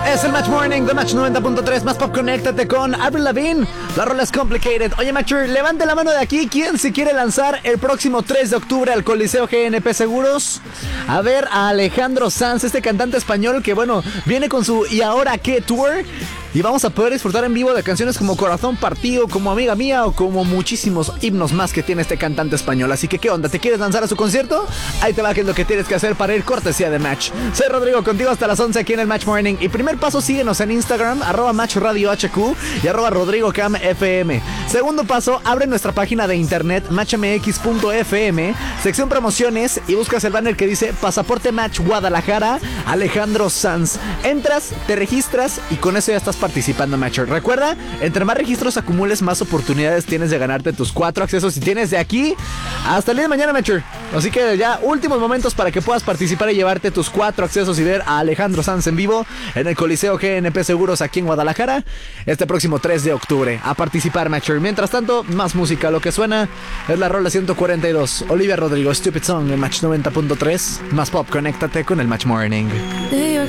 Es el Match Morning de Match 90.3, más pop, conéctate con Avril Lavigne. La rola es Complicated. Oye, Matcher, levante la mano de aquí. ¿Quién se quiere lanzar el próximo 3 de octubre al Coliseo GNP Seguros? A ver a Alejandro Sanz, este cantante español que, bueno, viene con su ¿Y ahora qué? Tour. Y vamos a poder disfrutar en vivo de canciones como Corazón Partido, como Amiga Mía o como muchísimos himnos más que tiene este cantante español. Así que, ¿qué onda? ¿Te quieres lanzar a su concierto? Ahí te va, que es lo que tienes que hacer para ir cortesía de Match. Soy Rodrigo, contigo hasta las 11 aquí en el Match Morning. Y primer paso, síguenos en Instagram, @MatchRadioHQ y @RodrigoCamFM. Segundo paso, abre nuestra página de internet, matchmx.fm, sección promociones, y buscas el banner que dice Pasaporte Match Guadalajara, Alejandro Sanz. Entras, te registras y con eso ya estás participando, Matcher. Recuerda, entre más registros acumules, más oportunidades tienes de ganarte tus 4 accesos y tienes de aquí hasta el día de mañana, Matcher. Así que ya últimos momentos para que puedas participar y llevarte tus 4 accesos y ver a Alejandro Sanz en vivo en el Coliseo GNP Seguros aquí en Guadalajara este próximo 3 de octubre. A participar, Matcher. Mientras tanto, más música. Lo que suena es la rola 142. Olivia Rodrigo, Stupid Song en Match 90.3. Más pop, conéctate con el Match Morning. De